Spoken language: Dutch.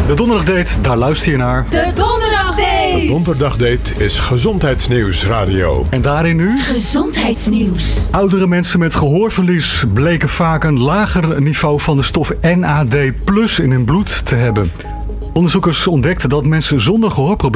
De Donderdagdate, daar luister je naar. De Donderdagdate. De Donderdagdate is gezondheidsnieuws radio. En daarin nu... Gezondheidsnieuws. Oudere mensen met gehoorverlies bleken vaak een lager niveau van de stof NAD+ in hun bloed te hebben. Onderzoekers ontdekten dat mensen zonder gehoorproblemen